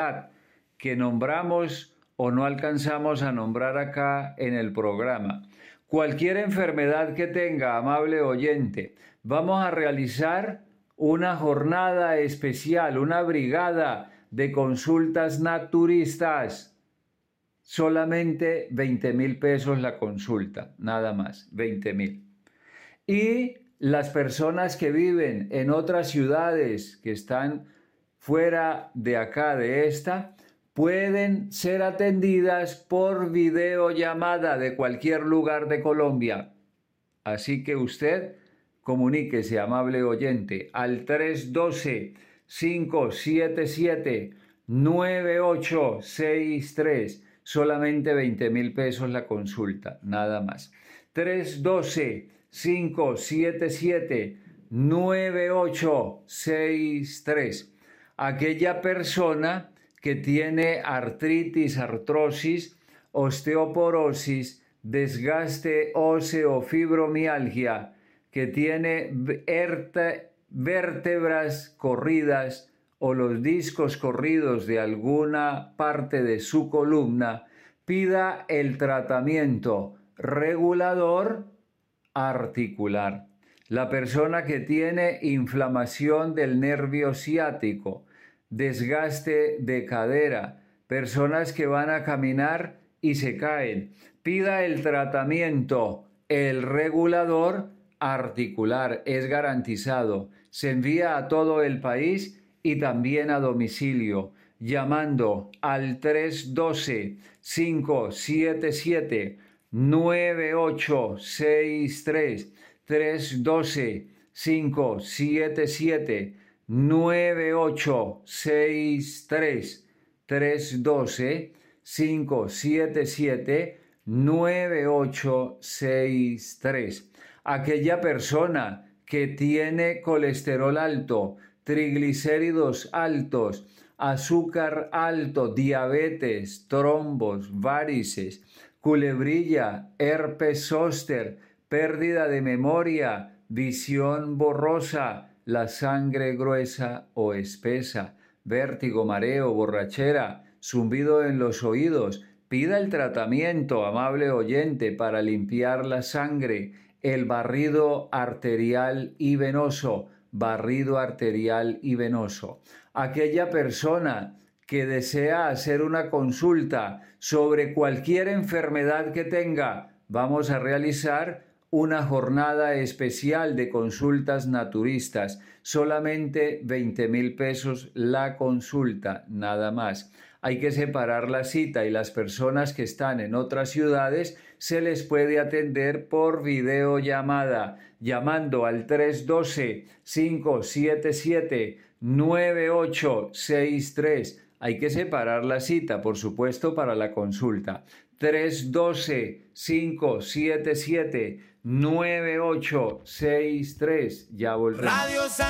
que nombramos o no alcanzamos a nombrar acá en el programa. Cualquier enfermedad que tenga, amable oyente, vamos a realizar una jornada especial, una brigada de consultas naturistas. Solamente 20,000 pesos la consulta, nada más, 20,000. Y las personas que viven en otras ciudades que están fuera de acá, de esta, pueden ser atendidas por videollamada de cualquier lugar de Colombia. Así que usted comuníquese, amable oyente, al 312-577-9863. Solamente 20,000 pesos la consulta, nada más. 312-577-9863. Aquella persona que tiene artritis, artrosis, osteoporosis, desgaste óseo, fibromialgia, que tiene vértebras corridas o los discos corridos de alguna parte de su columna, pida el tratamiento regulador articular. La persona que tiene inflamación del nervio ciático, desgaste de cadera, personas que van a caminar y se caen, pida el tratamiento, el regulador articular, es garantizado, se envía a todo el país y también a domicilio, llamando al 312-577-9863, 312-577-9863, 312-577-9863. Aquella persona que tiene colesterol alto, triglicéridos altos, azúcar alto, diabetes, trombos, varices, culebrilla, herpes zóster, pérdida de memoria, visión borrosa, la sangre gruesa o espesa, vértigo, mareo, borrachera, zumbido en los oídos. Pida el tratamiento, amable oyente, para limpiar la sangre, el barrido arterial y venoso, barrido arterial y venoso. Aquella persona que desea hacer una consulta sobre cualquier enfermedad que tenga, vamos a realizar una jornada especial de consultas naturistas, solamente 20,000 pesos la consulta, nada más. Hay que separar la cita y las personas que están en otras ciudades se les puede atender por videollamada, llamando al 312-577-9863. Hay que separar la cita, por supuesto, para la consulta. 312-577-9863. Ya volvemos.